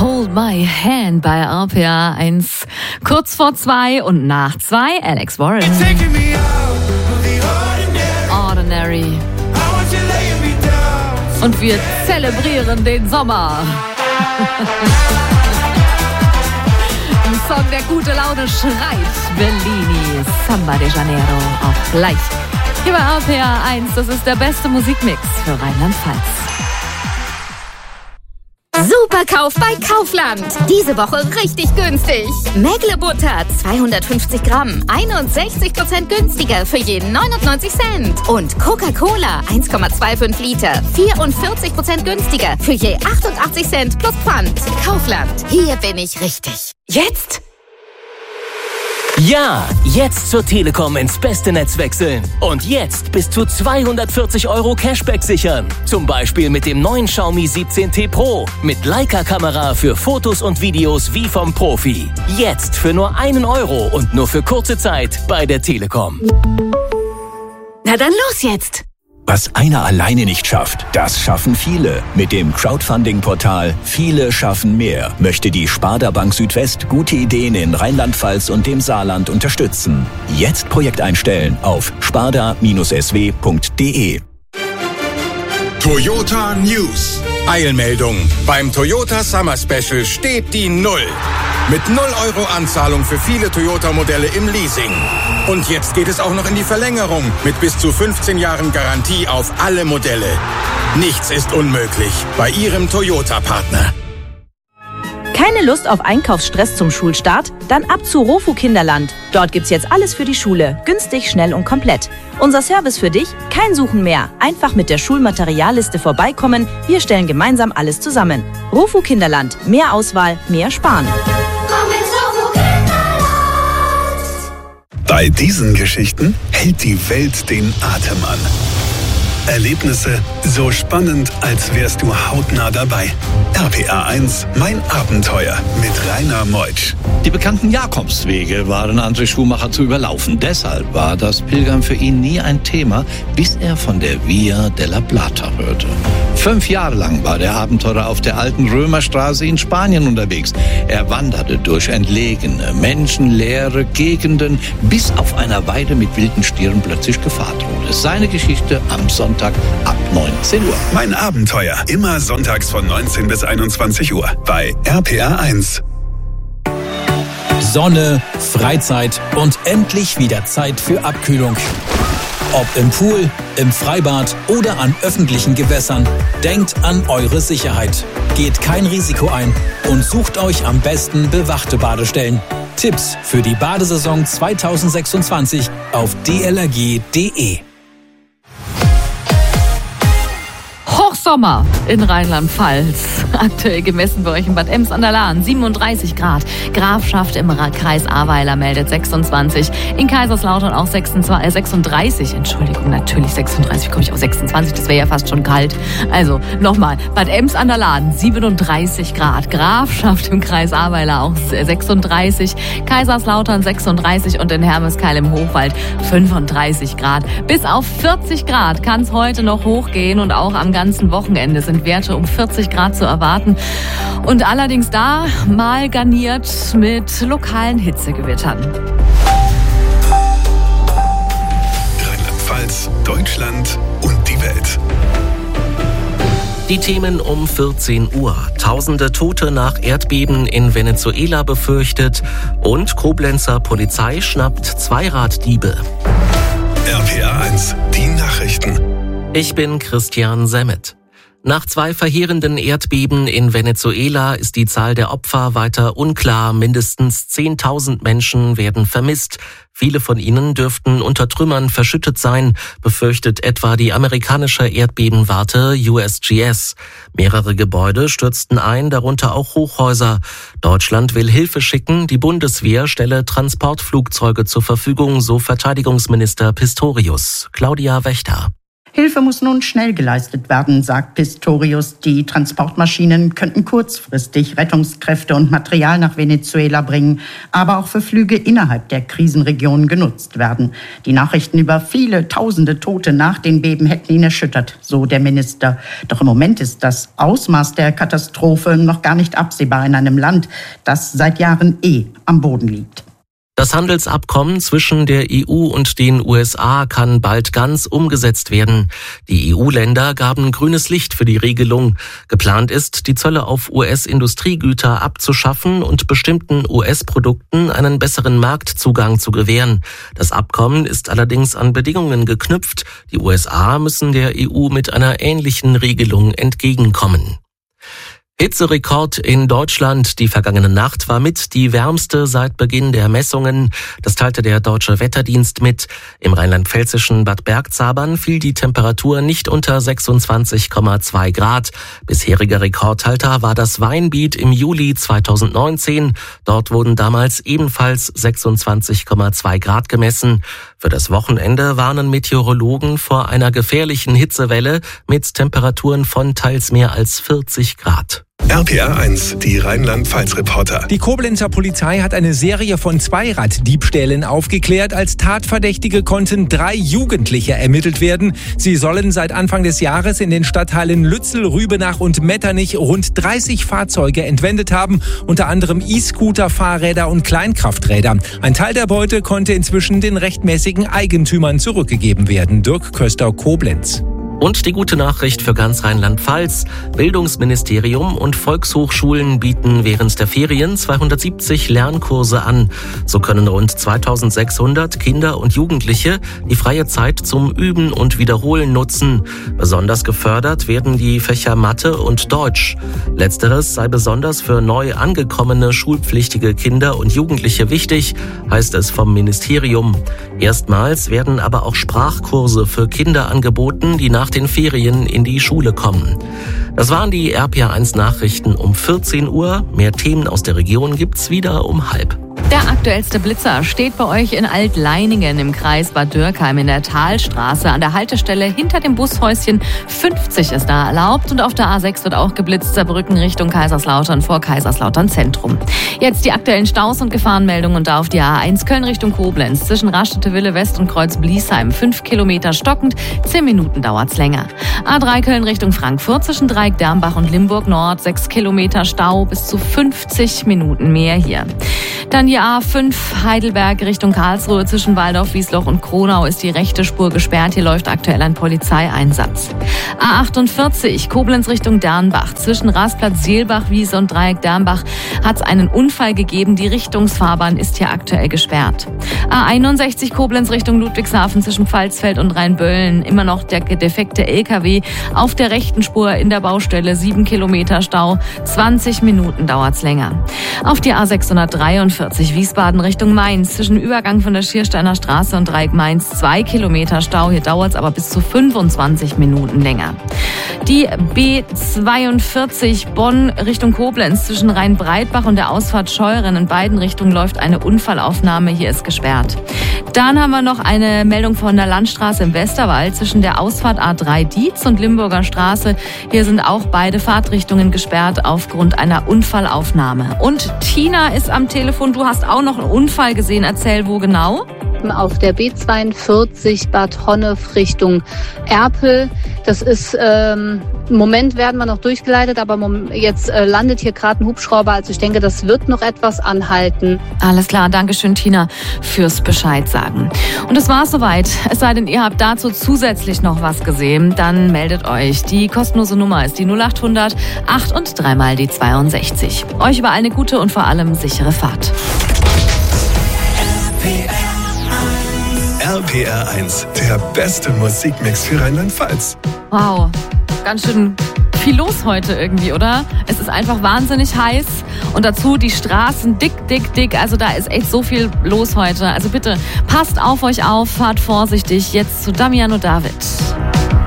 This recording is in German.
Hold My Hand bei RPA 1. Kurz vor 2 und nach 2 Alex Warren. Ordinary. Und wir zelebrieren den Sommer. Ein Song, der gute Laune schreit. Bellini, Samba de Janeiro, auch gleich. Hier bei RPA 1, das ist der beste Musikmix für Rheinland-Pfalz. Superkauf bei Kaufland. Diese Woche richtig günstig. Mägle-Butter 250 Gramm, 61% günstiger für jeden 99 Cent. Und Coca-Cola 1,25 Liter, 44% günstiger für je 88 Cent plus Pfand. Kaufland, hier bin ich richtig. Jetzt? Ja, jetzt zur Telekom ins beste Netz wechseln. Und jetzt bis zu 240 € Cashback sichern. Zum Beispiel mit dem neuen Xiaomi 17T Pro. Mit Leica-Kamera für Fotos und Videos wie vom Profi. Jetzt für nur 1 € und nur für kurze Zeit bei der Telekom. Na dann los jetzt! Was einer alleine nicht schafft, das schaffen viele. Mit dem Crowdfunding-Portal Viele schaffen mehr möchte die Sparda Bank Südwest gute Ideen in Rheinland-Pfalz und dem Saarland unterstützen. Jetzt Projekt einstellen auf sparda-sw.de. Toyota News. Eilmeldung. Beim Toyota Summer Special steht die Null. Mit 0 € Anzahlung für viele Toyota-Modelle im Leasing. Und jetzt geht es auch noch in die Verlängerung mit bis zu 15 Jahren Garantie auf alle Modelle. Nichts ist unmöglich bei Ihrem Toyota-Partner. Keine Lust auf Einkaufsstress zum Schulstart? Dann ab zu Rofu Kinderland. Dort gibt's jetzt alles für die Schule. Günstig, schnell und komplett. Unser Service für dich? Kein Suchen mehr. Einfach mit der Schulmaterialliste vorbeikommen. Wir stellen gemeinsam alles zusammen. Rofu Kinderland. Mehr Auswahl, mehr Sparen. Bei diesen Geschichten hält die Welt den Atem an. Erlebnisse so spannend, als wärst du hautnah dabei. RPA 1, mein Abenteuer mit Rainer Meutsch. Die bekannten Jakobswege waren André Schumacher zu überlaufen. Deshalb war das Pilgern für ihn nie ein Thema, bis er von der Via della Plata hörte. 5 Jahre lang war der Abenteurer auf der alten Römerstraße in Spanien unterwegs. Er wanderte durch entlegene, menschenleere Gegenden, bis auf einer Weide mit wilden Stieren plötzlich Gefahr drohte. Seine Geschichte am Sonntag ab 19 Uhr. Mein Abenteuer, immer sonntags von 19 bis 21 Uhr bei RPA 1. Sonne, Freizeit und endlich wieder Zeit für Abkühlung. Ob im Pool, im Freibad oder an öffentlichen Gewässern, denkt an eure Sicherheit. Geht kein Risiko ein und sucht euch am besten bewachte Badestellen. Tipps für die Badesaison 2026 auf dlrg.de. Hochsommer in Rheinland-Pfalz. Aktuell gemessen bei euch in Bad Ems an der Lahn 37 Grad. Grafschaft im Kreis Ahrweiler meldet 26. In Kaiserslautern auch 36. Entschuldigung, natürlich 36. Komme ich auf 26. Das wäre ja fast schon kalt. Also nochmal. Bad Ems an der Lahn 37 Grad. Grafschaft im Kreis Ahrweiler auch 36. Kaiserslautern 36 und in Hermeskeil im Hochwald 35 Grad. Bis auf 40 Grad kann es heute noch hochgehen und auch am ganzen Wochenende sind Werte um 40 Grad zu erwarten. Und allerdings da mal garniert mit lokalen Hitzegewittern. Rheinland-Pfalz, Deutschland und die Welt. Die Themen um 14 Uhr. Tausende Tote nach Erdbeben in Venezuela befürchtet und Koblenzer Polizei schnappt Zweiraddiebe. RPA 1, die Nachrichten. Ich bin Christian Semmet. Nach 2 verheerenden Erdbeben in Venezuela ist die Zahl der Opfer weiter unklar. Mindestens 10.000 Menschen werden vermisst. Viele von ihnen dürften unter Trümmern verschüttet sein, befürchtet etwa die amerikanische Erdbebenwarte USGS. Mehrere Gebäude stürzten ein, darunter auch Hochhäuser. Deutschland will Hilfe schicken. Die Bundeswehr stelle Transportflugzeuge zur Verfügung, so Verteidigungsminister Pistorius. Claudia Wächter. Hilfe muss nun schnell geleistet werden, sagt Pistorius. Die Transportmaschinen könnten kurzfristig Rettungskräfte und Material nach Venezuela bringen, aber auch für Flüge innerhalb der Krisenregion genutzt werden. Die Nachrichten über viele tausende Tote nach den Beben hätten ihn erschüttert, so der Minister. Doch im Moment ist das Ausmaß der Katastrophe noch gar nicht absehbar in einem Land, das seit Jahren am Boden liegt. Das Handelsabkommen zwischen der EU und den USA kann bald ganz umgesetzt werden. Die EU-Länder gaben grünes Licht für die Regelung. Geplant ist, die Zölle auf US-Industriegüter abzuschaffen und bestimmten US-Produkten einen besseren Marktzugang zu gewähren. Das Abkommen ist allerdings an Bedingungen geknüpft. Die USA müssen der EU mit einer ähnlichen Regelung entgegenkommen. Hitzerekord in Deutschland. Die vergangene Nacht war mit die wärmste seit Beginn der Messungen. Das teilte der Deutsche Wetterdienst mit. Im rheinland-pfälzischen Bad Bergzabern fiel die Temperatur nicht unter 26,2 Grad. Bisheriger Rekordhalter war das Weinbiet im Juli 2019. Dort wurden damals ebenfalls 26,2 Grad gemessen. Für das Wochenende warnen Meteorologen vor einer gefährlichen Hitzewelle mit Temperaturen von teils mehr als 40 Grad. RPR 1, die Rheinland-Pfalz-Reporter. Die Koblenzer Polizei hat eine Serie von Zweiraddiebstählen aufgeklärt. Als Tatverdächtige konnten 3 Jugendliche ermittelt werden. Sie sollen seit Anfang des Jahres in den Stadtteilen Lützel, Rübenach und Metternich rund 30 Fahrzeuge entwendet haben, unter anderem E-Scooter, Fahrräder und Kleinkrafträder. Ein Teil der Beute konnte inzwischen den rechtmäßigen Eigentümern zurückgegeben werden. Dirk Köster, Koblenz. Und die gute Nachricht für ganz Rheinland-Pfalz. Bildungsministerium und Volkshochschulen bieten während der Ferien 270 Lernkurse an. So können rund 2600 Kinder und Jugendliche die freie Zeit zum Üben und Wiederholen nutzen. Besonders gefördert werden die Fächer Mathe und Deutsch. Letzteres sei besonders für neu angekommene schulpflichtige Kinder und Jugendliche wichtig, heißt es vom Ministerium. Erstmals werden aber auch Sprachkurse für Kinder angeboten, die nach den Ferien in die Schule kommen. Das waren die RPR1 Nachrichten um 14 Uhr. Mehr Themen aus der Region gibt's wieder um 12:30. Der aktuellste Blitzer steht bei euch in Altleiningen im Kreis Bad Dürkheim in der Talstraße an der Haltestelle hinter dem Bushäuschen. 50 ist da erlaubt und auf der A6 wird auch geblitzt, Saarbrücken Richtung Kaiserslautern vor Kaiserslautern Zentrum. Jetzt die aktuellen Staus und Gefahrenmeldungen und da auf die A1 Köln Richtung Koblenz zwischen Raststätte-Wille West und Kreuz-Bliesheim 5 Kilometer stockend, 10 Minuten dauert's länger. A3 Köln Richtung Frankfurt zwischen Dreieck Dermbach und Limburg Nord 6 Kilometer Stau, bis zu 50 Minuten mehr hier. Dann die A5 Heidelberg Richtung Karlsruhe zwischen Waldorf, Wiesloch und Kronau ist die rechte Spur gesperrt. Hier läuft aktuell ein Polizeieinsatz. A48 Koblenz Richtung Dernbach zwischen Rastplatz Seelbach, Wiese und Dreieck Dernbach hat es einen Unfall gegeben. Die Richtungsfahrbahn ist hier aktuell gesperrt. A61 Koblenz Richtung Ludwigshafen zwischen Pfalzfeld und Rheinböllen. Immer noch der defekte LKW auf der rechten Spur in der Baustelle. 7 Kilometer Stau. 20 Minuten dauert's länger. Auf die A643 Wiesbaden Richtung Mainz zwischen Übergang von der Schiersteiner Straße und Dreieck Mainz 2 Kilometer Stau. Hier dauert's aber bis zu 25 Minuten länger. Die B42 Bonn Richtung Koblenz zwischen Rheinbreitbach und der Ausfahrt Scheuren in beiden Richtungen läuft eine Unfallaufnahme. Hier ist gesperrt. Dann haben wir noch eine Meldung von der Landstraße im Westerwald zwischen der Ausfahrt A3 Dietz und Limburger Straße. Hier sind auch beide Fahrtrichtungen gesperrt aufgrund einer Unfallaufnahme. Und Tina ist am Telefon. Du hast auch noch einen Unfall gesehen. Erzähl, wo genau? Auf der B42 Bad Honnef Richtung Erpel. Das ist, im Moment werden wir noch durchgeleitet, aber jetzt landet hier gerade ein Hubschrauber. Also ich denke, das wird noch etwas anhalten. Alles klar, Dankeschön, Tina, fürs Bescheid sagen. Und das war's soweit. Es sei denn, ihr habt dazu zusätzlich noch was gesehen, dann meldet euch. Die kostenlose Nummer ist die 0800 8 und 3 mal die 62. Euch überall eine gute und vor allem sichere Fahrt. RPR 1, der beste Musikmix für Rheinland-Pfalz. Wow, ganz schön viel los heute irgendwie, oder? Es ist einfach wahnsinnig heiß und dazu die Straßen dick. Also da ist echt so viel los heute. Also bitte passt auf euch auf, fahrt vorsichtig. Jetzt zu Damiano David.